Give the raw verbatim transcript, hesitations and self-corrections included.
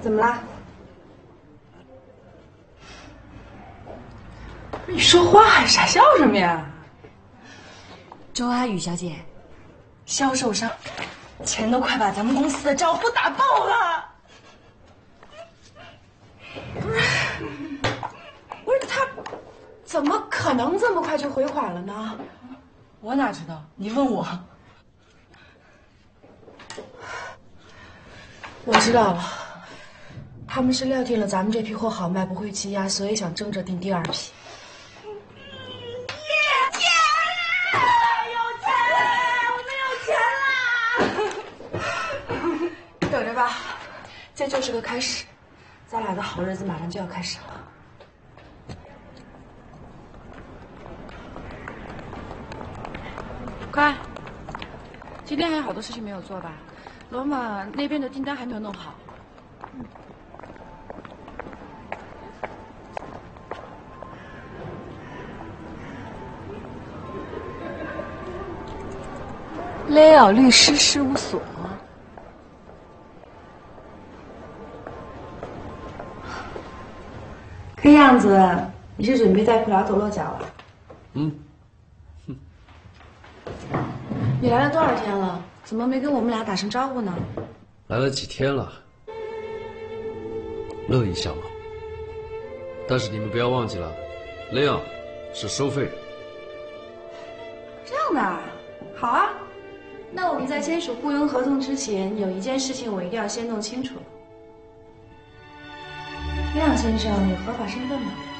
怎么啦？ 你说话还傻笑什么呀？ 周阿宇小姐， 销售上，钱都快把咱们公司的账户打爆了。不是，不是他，怎么可能这么快就回款了呢？我哪知道？你问我。我知道了，他们是料定了咱们这批货好卖，不会积压，所以想争着订第二批。等着吧，这就是个开始，咱俩的好日子马上就要开始了。快，今天还有好多事情没有做吧？罗马那边的订单还没有弄好。嗯、雷奥律师事务所。看样子你是准备带裤衩走落脚了。 嗯。哼。 你来了多少天了？怎么没跟我们俩打声招呼呢？ 来了几天了，乐一下嘛。但是你们不要忘记了，雷昂是收费的。 这样的啊，好啊。那我们在签署雇佣合同之前，有一件事情我一定要先弄清楚。亮先生有合法身份吗？